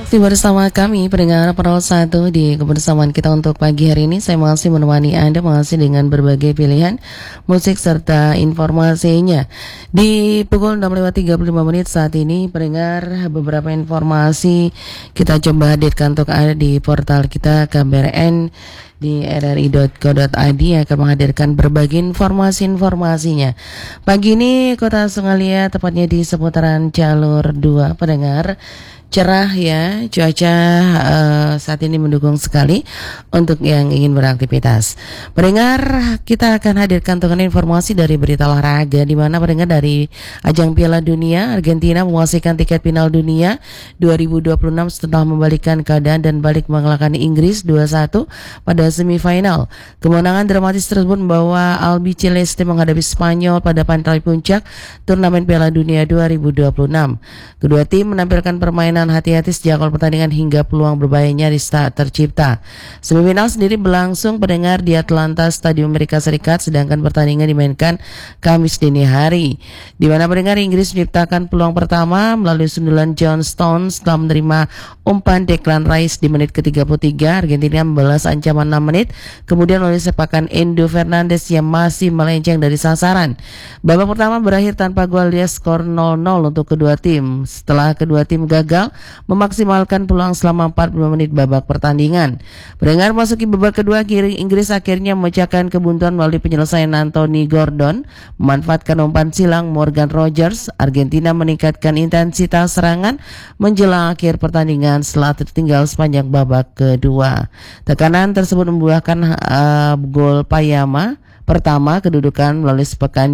Masih bersama kami pendengar Pro 1 di kebersamaan kita untuk pagi hari ini. Saya masih menemani Anda masih dengan berbagai pilihan musik serta informasinya. Di pukul 6.35 saat ini pendengar, beberapa informasi kita coba hadirkan untuk Anda di portal kita KBRN di rri.co.id yang akan menghadirkan berbagai informasi-informasinya. Pagi ini Kota Sungalia, tepatnya di seputaran jalur 2, pendengar, cerah ya, cuaca saat ini mendukung sekali untuk yang ingin beraktivitas. Pendengar, kita akan hadirkan dengan informasi dari berita olahraga, di mana pendengar dari ajang Piala Dunia, Argentina menguasai tiket final dunia 2026 setelah membalikan keadaan dan balik mengalahkan Inggris 2-1 pada semifinal. Kemenangan dramatis tersebut membawa Albi Celeste menghadapi Spanyol pada pantai puncak turnamen Piala Dunia 2026. Kedua tim menampilkan permainan hati-hati sejak awal pertandingan hingga peluang berbahaya nyaris tak tercipta. Semifinal sendiri berlangsung pendengar di Atlanta, Stadium Amerika Serikat, sedangkan pertandingan dimainkan Kamis dini hari, di mana pendengar Inggris menciptakan peluang pertama melalui sundulan John Stones setelah menerima umpan Declan Rice di menit ke-33. Argentina membalas ancaman 6 menit kemudian melalui sepakan Endo Fernandes yang masih melenceng dari sasaran. Babak pertama berakhir tanpa gol alias skor 0-0 untuk kedua tim setelah kedua tim gagal memaksimalkan peluang selama 45 menit babak pertandingan. Pendengar, masuki babak kedua, Inggris akhirnya memecahkan kebuntuan melalui penyelesaian Anthony Gordon memanfaatkan umpan silang Morgan Rogers. Argentina meningkatkan intensitas serangan menjelang akhir pertandingan setelah tertinggal sepanjang babak kedua. Tekanan tersebut membuahkan gol Payama pertama kedudukan melalui sepakan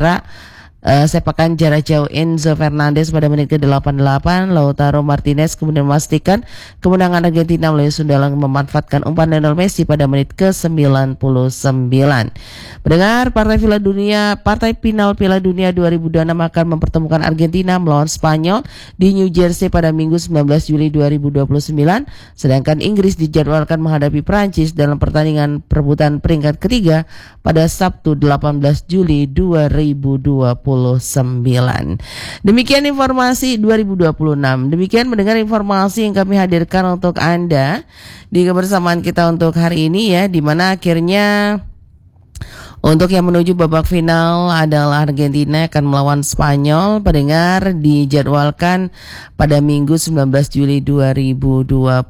jarak jauh Enzo Fernandez pada menit ke-88. Lautaro Martinez kemudian memastikan kemenangan Argentina melalui sundulan memanfaatkan umpan Lionel Messi pada menit ke-99. Pendengar, partai final Piala Dunia 2026 akan mempertemukan Argentina melawan Spanyol di New Jersey pada Minggu 19 Juli 2029, sedangkan Inggris dijadwalkan menghadapi Prancis dalam pertandingan perebutan peringkat ketiga pada Sabtu 18 Juli 2029. Demikian informasi 2026. Demikian mendengar informasi yang kami hadirkan untuk Anda di kebersamaan kita untuk hari ini ya, di mana akhirnya untuk yang menuju babak final adalah Argentina akan melawan Spanyol. Pendengar, dijadwalkan pada Minggu 19 Juli 2026.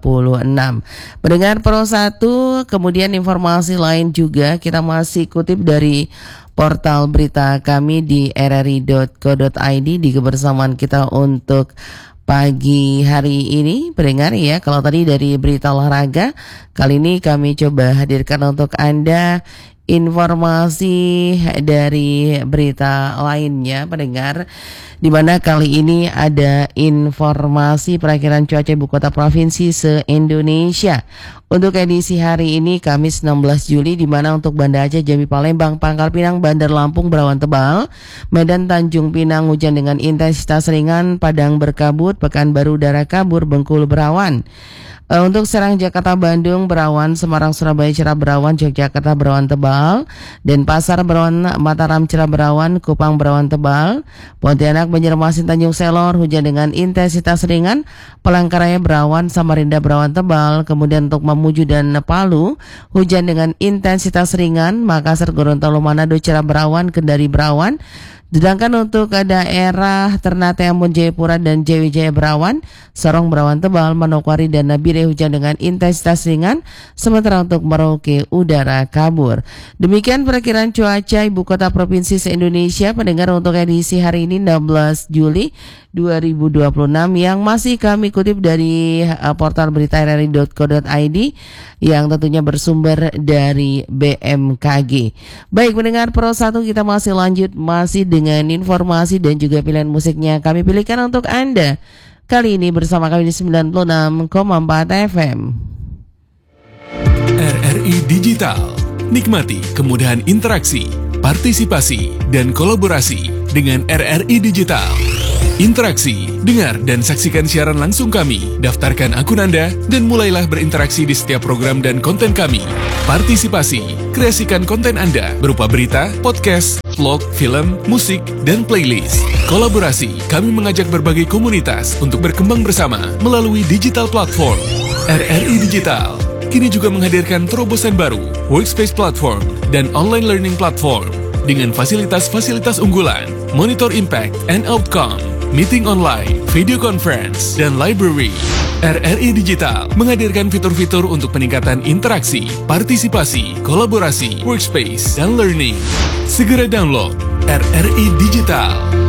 Pendengar Pro 1, kemudian informasi lain juga kita masih kutip dari portal berita kami di rri.co.id di kebersamaan kita untuk pagi hari ini. Pendengar ya, kalau tadi dari berita olahraga, kali ini kami coba hadirkan untuk Anda informasi dari berita lainnya pendengar, di mana kali ini ada informasi perakhiran cuaca ibu kota provinsi se-Indonesia untuk edisi hari ini Kamis 16 Juli, di mana untuk Banda Aceh, Jambi, Palembang, Pangkal Pinang, Bandar Lampung berawan tebal, Medan, Tanjung Pinang hujan dengan intensitas ringan, Padang berkabut, Pekanbaru udara kabur, Bengkulu berawan. Untuk Serang, Jakarta, Bandung berawan, Semarang, Surabaya cerah berawan, Yogyakarta berawan tebal, Denpasar berawan, Mataram cerah berawan, Kupang berawan tebal, Pontianak, Banjarmasin, Tanjung Selor hujan dengan intensitas ringan, Palangkaraya berawan, Samarinda berawan tebal. Kemudian untuk Mamuju dan Palu hujan dengan intensitas ringan, Makassar, Gorontalo, Manado cerah berawan, Kendari berawan. Sedangkan untuk daerah Ternate, Ambon, Jayapura dan Jayawijaya berawan, Sorong berawan tebal, Manokwari dan Nabire hujan dengan intensitas ringan, sementara untuk Merauke udara kabur. Demikian perakhiran cuaca ibu kota provinsi se-Indonesia pendengar untuk edisi hari ini 16 Juli 2026 yang masih kami kutip dari portal berita rri.co.id yang tentunya bersumber dari BMKG. Baik pendengar Pro 1, kita masih lanjut dengan informasi dan juga pilihan musiknya kami pilihkan untuk Anda. Kali ini bersama kami di 96,4 FM. RRI Digital. Nikmati kemudahan interaksi, partisipasi, dan kolaborasi dengan RRI Digital. Interaksi, dengar dan saksikan siaran langsung kami, daftarkan akun Anda, dan mulailah berinteraksi di setiap program dan konten kami. Partisipasi, kreasikan konten Anda berupa berita, podcast, vlog, film, musik, dan playlist. Kolaborasi, kami mengajak berbagai komunitas untuk berkembang bersama melalui digital platform. RRI Digital kini juga menghadirkan terobosan baru, workspace platform, dan online learning platform dengan fasilitas-fasilitas unggulan, monitor impact and outcome, meeting online, video conference, dan library. RRI Digital menghadirkan fitur-fitur untuk peningkatan interaksi, partisipasi, kolaborasi, workspace, dan learning. Segera download RRI Digital.